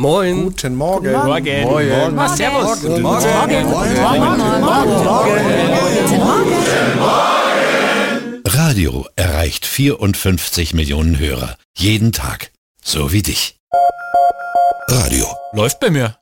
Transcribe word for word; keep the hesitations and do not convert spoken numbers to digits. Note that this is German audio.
Moin. Guten Morgen. Morgen. Morgen. Morgen. Morgen. Servus. Guten Morgen. Morgen. Morgen. Radio erreicht vierundfünfzig Millionen Hörer. Jeden Tag. So wie dich. Radio. Läuft bei mir.